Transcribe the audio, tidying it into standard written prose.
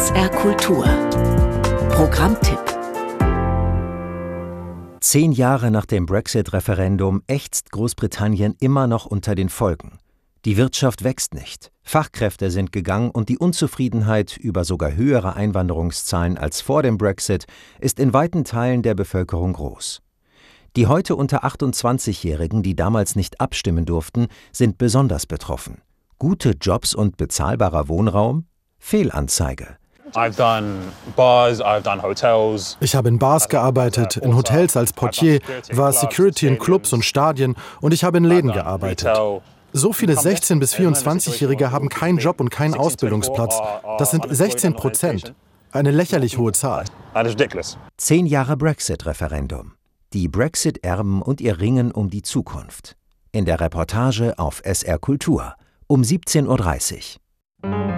SR Kultur Programmtipp. 10 Jahre nach dem Brexit-Referendum ächzt Großbritannien immer noch unter den Folgen. Die Wirtschaft wächst nicht, Fachkräfte sind gegangen und die Unzufriedenheit über sogar höhere Einwanderungszahlen als vor dem Brexit ist in weiten Teilen der Bevölkerung groß. Die heute unter 28-Jährigen, die damals nicht abstimmen durften, sind besonders betroffen. Gute Jobs und bezahlbarer Wohnraum? Fehlanzeige. Ich habe in Bars gearbeitet, in Hotels als Portier, war Security in Clubs und Stadien und ich habe in Läden gearbeitet. So viele 16- bis 24-Jährige haben keinen Job und keinen Ausbildungsplatz. Das sind 16%. Eine lächerlich hohe Zahl. 10 Jahre Brexit-Referendum. Die Brexit-Erben und ihr Ringen um die Zukunft. In der Reportage auf SR Kultur um 17:30 Uhr.